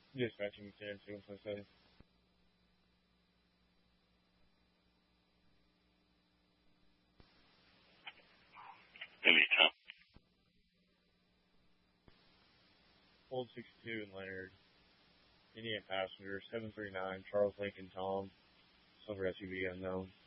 Dispatching 10-2-127. Anytime. Old 62 in Leonard. Indian passenger 739 Charles Lincoln Tom. Silver SUV unknown.